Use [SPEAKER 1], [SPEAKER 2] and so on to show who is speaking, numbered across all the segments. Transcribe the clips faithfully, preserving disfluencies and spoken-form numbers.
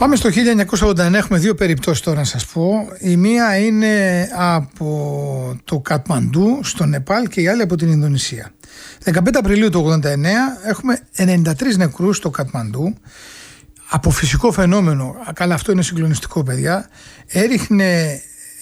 [SPEAKER 1] Πάμε στο χίλια εννιακόσια ογδόντα εννέα, έχουμε δύο περιπτώσεις τώρα να σας πω. Η μία είναι από το Κατμαντού στο Νεπάλ και η άλλη από την Ινδονησία. δεκαπέντε Απριλίου του ογδόντα εννέα έχουμε ενενήντα τρεις νεκρούς στο Κατμαντού από φυσικό φαινόμενο. Καλά, αυτό είναι συγκλονιστικό, παιδιά. Έριχνε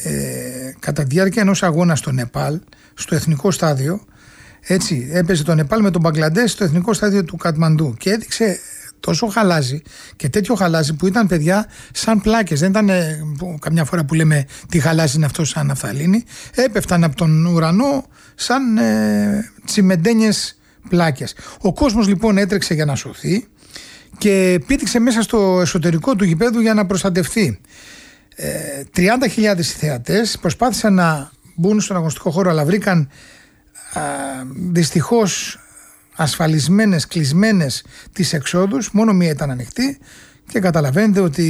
[SPEAKER 1] ε, κατά τη διάρκεια ενός αγώνα στο Νεπάλ, στο εθνικό στάδιο. Έτσι, έπαιζε το Νεπάλ με τον Μπαγκλαντές στο εθνικό στάδιο του Κατμαντού και έδειξε τόσο χαλάζι και τέτοιο χαλάζι που ήταν, παιδιά, σαν πλάκες. Δεν ήταν ε, που, καμιά φορά που λέμε τι χαλάζι είναι αυτό, σαν ναφθαλίνη. Έπεφταν από τον ουρανό σαν ε, τσιμεντένιες πλάκες. Ο κόσμος λοιπόν έτρεξε για να σωθεί και πήδηξε μέσα στο εσωτερικό του γηπέδου για να προστατευτεί. Ε, τριάντα χιλιάδες θεατές προσπάθησαν να μπουν στον αγωνιστικό χώρο, αλλά βρήκαν α, δυστυχώς ασφαλισμένες, κλεισμένες τις εξόδους. Μόνο μία ήταν ανοιχτή και καταλαβαίνετε ότι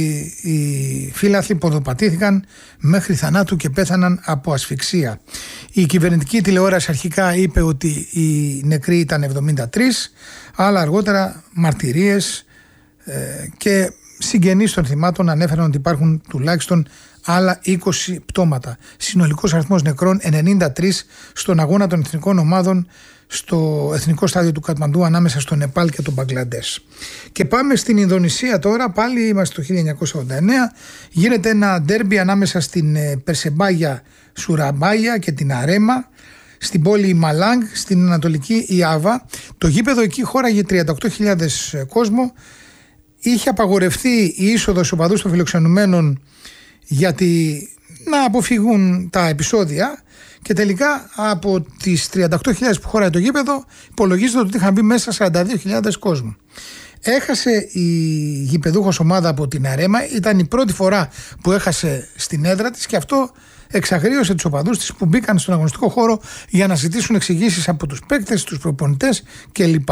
[SPEAKER 1] οι φίλαθλοι ποδοπατήθηκαν μέχρι θανάτου και πέθαναν από ασφυξία. Η κυβερνητική τηλεόραση αρχικά είπε ότι οι νεκροί ήταν εβδομήντα τρεις, αλλά αργότερα μαρτυρίες ε, και συγγενείς των θυμάτων ανέφεραν ότι υπάρχουν τουλάχιστον άλλα είκοσι πτώματα. Συνολικός αριθμός νεκρών ενενήντα τρεις στον αγώνα των εθνικών ομάδων στο εθνικό στάδιο του Κατμαντού ανάμεσα στο Νεπάλ και τον Μπαγκλαντές. Και πάμε στην Ινδονησία τώρα, πάλι είμαστε το χίλια εννιακόσια ογδόντα εννέα. Γίνεται ένα ντέρμπι ανάμεσα στην Περσεμπάγια Σουραμπάγια και την Αρέμα, στην πόλη Μαλάγκ, στην ανατολική Ιάβα. Το γήπεδο εκεί χώραγε τριάντα οκτώ χιλιάδες κόσμο. Είχε απαγορευτεί η είσοδος οπαδούς των φιλοξενουμένων γιατί να αποφύγουν τα επεισόδια. Και τελικά από τις τριάντα οκτώ χιλιάδες που χωράει το γήπεδο, υπολογίζεται ότι είχαν μπει μέσα σαράντα δύο χιλιάδες κόσμο. Έχασε η γηπεδούχος ομάδα από την Αρέμα, ήταν η πρώτη φορά που έχασε στην έδρα της και αυτό εξαγρίωσε τους οπαδούς της που μπήκαν στον αγωνιστικό χώρο για να ζητήσουν εξηγήσεις από τους παίκτες, τους προπονητές κλπ.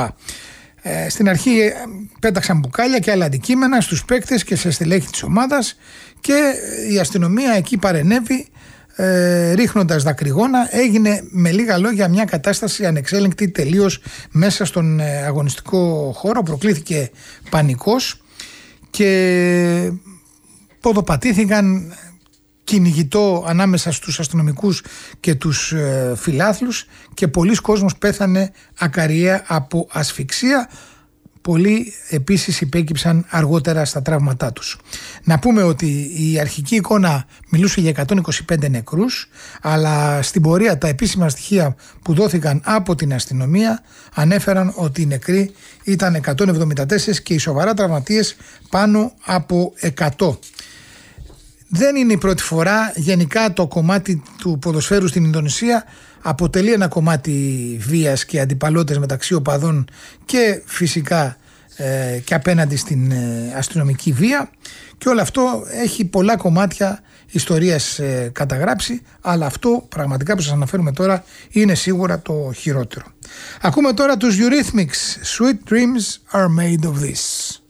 [SPEAKER 1] Ε, στην αρχή πέταξαν μπουκάλια και άλλα αντικείμενα στους παίκτες και σε στελέχη της ομάδας και η αστυνομία εκεί παρενέβη. Ε, ρίχνοντας δακρυγόνα, έγινε με λίγα λόγια μια κατάσταση ανεξέλεγκτη τελείως μέσα στον ε, αγωνιστικό χώρο. Προκλήθηκε πανικός και ποδοπατήθηκαν κυνηγητό ανάμεσα στους αστυνομικούς και τους ε, φιλάθλους και πολλοί κόσμος πέθανε ακαριέα από ασφυξία. Πολλοί επίσης υπέκυψαν αργότερα στα τραύματά τους. Να πούμε ότι η αρχική εικόνα μιλούσε για εκατόν είκοσι πέντε νεκρούς, αλλά στην πορεία τα επίσημα στοιχεία που δόθηκαν από την αστυνομία ανέφεραν ότι οι νεκροί ήταν εκατόν εβδομήντα τέσσερα και οι σοβαρά τραυματίες πάνω από εκατό. Δεν είναι η πρώτη φορά. Γενικά το κομμάτι του ποδοσφαίρου στην Ινδονησία αποτελεί ένα κομμάτι βίας και αντιπαλότητες μεταξύ οπαδών και φυσικά ε, και απέναντι στην ε, αστυνομική βία, και όλο αυτό έχει πολλά κομμάτια ιστορίας ε, καταγράψει, αλλά αυτό πραγματικά που σας αναφέρουμε τώρα είναι σίγουρα το χειρότερο. Ακούμε τώρα τους Eurythmics, Sweet Dreams Are Made of This.